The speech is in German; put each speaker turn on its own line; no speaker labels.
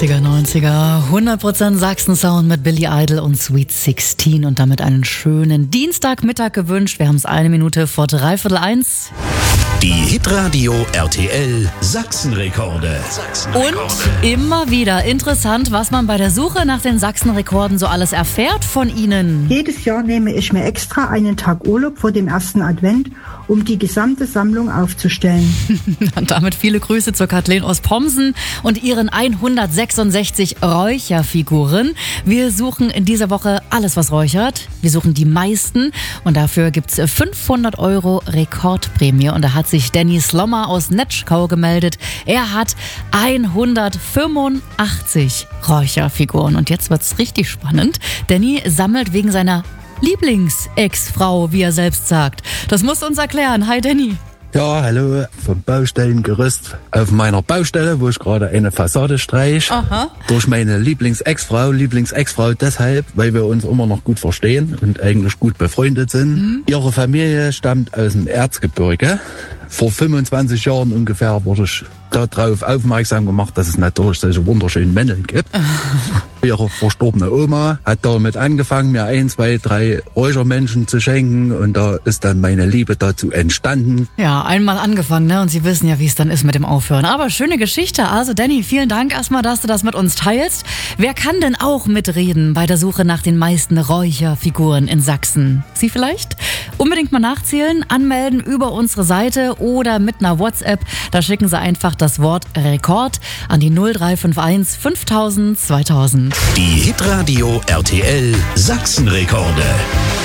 80er, 90er, 100% Sachsen-Sound mit Billy Idol und Sweet 16 und damit einen schönen Dienstagmittag gewünscht. Wir haben es 1 Minute vor 1:15.
Die Hitradio RTL Sachsenrekorde.
Und immer wieder interessant, was man bei der Suche nach den Sachsenrekorden so alles erfährt von ihnen.
Jedes Jahr nehme ich mir extra einen Tag Urlaub vor dem ersten Advent, um die gesamte Sammlung aufzustellen.
Und damit viele Grüße zur Kathleen aus Pomsen und ihren 166 Räucherfiguren. Wir suchen in dieser Woche alles, was räuchert. Wir suchen die meisten und dafür gibt's 500 € Rekordprämie. Und da hat sich Danny Slommer aus Netschkau gemeldet. Er hat 185 Räucherfiguren. Und jetzt wird's richtig spannend. Danny sammelt wegen seiner Lieblings-Ex-Frau, wie er selbst sagt. Das musst du uns erklären. Hi Danny.
Ja, hallo, vom Baustellengerüst auf meiner Baustelle, wo ich gerade eine Fassade streiche.
Aha.
Durch meine Lieblings-Ex-Frau deshalb, weil wir uns immer noch gut verstehen und eigentlich gut befreundet sind. Ihre Familie stammt aus dem Erzgebirge. Vor 25 Jahren ungefähr wurde ich darauf aufmerksam gemacht, dass es natürlich solche wunderschönen Männchen gibt. Ihre verstorbene Oma hat damit angefangen, mir 1, 2, 3 Räuchermännchen zu schenken und da ist dann meine Liebe dazu entstanden.
Ja, einmal angefangen, ne? Und Sie wissen ja, wie es dann ist mit dem Aufhören. Aber schöne Geschichte. Also Danny, vielen Dank erstmal, dass du das mit uns teilst. Wer kann denn auch mitreden bei der Suche nach den meisten Räucherfiguren in Sachsen? Sie vielleicht? Unbedingt mal nachzählen, anmelden über unsere Seite oder mit einer WhatsApp. Da schicken Sie einfach das Wort Rekord an die 0351 5000 2000.
Die Hitradio RTL Sachsenrekorde.